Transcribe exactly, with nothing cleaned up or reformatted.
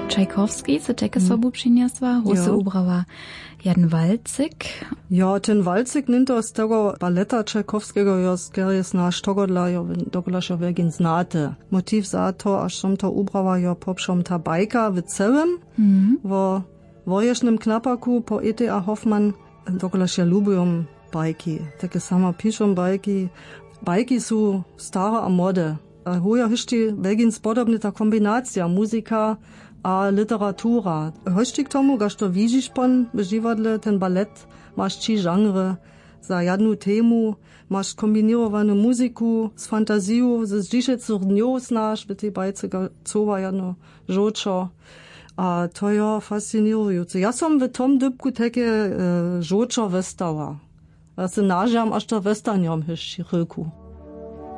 Czajkowski, co takie sobu przyniosła, hosy ubrała Jan Walcyk. Ja, ten Walcyk ninto z tego baleta Czajkowskiego jest, który jest nasz togodla, dokola wegin znate. Motiv za to, aż som to ubrała, jo poprzom ta bajka w całym, mm. wo wojesznym knapaku poety a Hoffmann dokola się lubią bajki. Takie sama piszą bajki. Bajki są stare a młode. A hoja jeszcze wegin spodobna ta kombinacja muzyka a literatura. Hości k tomu, gaż to widzisz pon w dziwadle, ten balet, masz trzy genre za jedną temu, masz kombinowaną muzyku z fantazją, ze zdziszecych dniów znasz, w tej bajce cowa jedno żoczo. A to je fascinujące. Ja som w tom dybku takie e, żoczo westała. Ja se nažiam, až to westaniom jeszcze chylku.